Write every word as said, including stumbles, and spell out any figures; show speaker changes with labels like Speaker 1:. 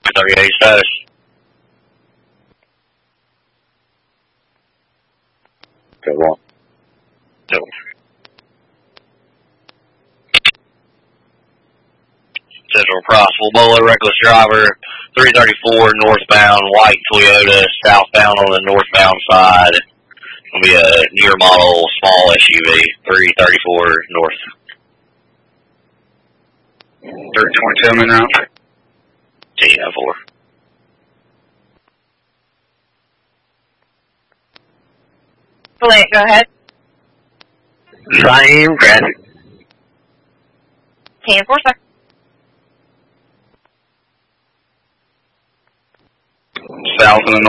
Speaker 1: thirty-eight status.
Speaker 2: Go on.
Speaker 1: No. Central Crossville, Bolo, reckless driver, three thirty-four northbound, white Toyota, southbound on the northbound side. It'll be a near model small S U V, three thirty-four north.
Speaker 2: thirty twenty-two, I'm in route.
Speaker 1: T N four.
Speaker 3: Brilliant, go ahead.
Speaker 1: Same traffic.
Speaker 3: ten four, sir.
Speaker 2: South of the